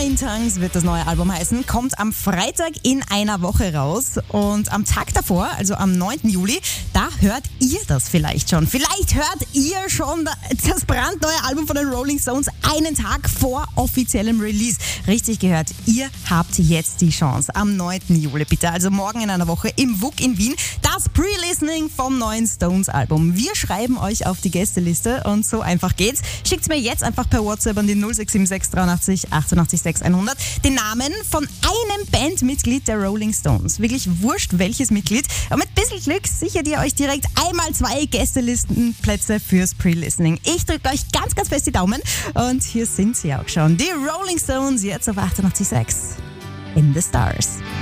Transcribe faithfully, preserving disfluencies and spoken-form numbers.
Nine Tongues wird das neue Album heißen, kommt am Freitag in einer Woche raus und am Tag davor, also am neunten Juli, da hört ihr das vielleicht schon. Vielleicht hört ihr schon das brandneue Album von den Rolling Stones einen Tag vor offiziellem Release. Richtig gehört, ihr habt jetzt die Chance. Am neunten Juli bitte, also morgen in einer Woche im W U K in Wien, das Pre-Listening vom neuen Stones Album. Wir schreiben euch auf die Gästeliste und so einfach geht's. Schickt's mir jetzt einfach per WhatsApp an die null sechs sieben sechs dreiundachtzig achtundachtzig sechs hundert den Namen von einem Bandmitglied der Rolling Stones. Wirklich wurscht welches Mitglied. Und mit ein bisschen Glück sichert ihr euch direkt einmal zwei Gästelistenplätze fürs Pre-Listening. Ich drücke euch ganz, ganz fest die Daumen und hier sind sie auch schon. Die Rolling Stones jetzt auf achtundachtzig Komma sechs in the Stars.